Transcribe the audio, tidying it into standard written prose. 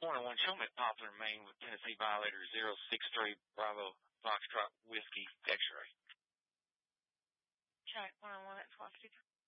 Morning, one. Show me at Poplar, Maine with Tennessee Violator 063 Bravo Foxtrot Whiskey X-ray. Try 101 at 12.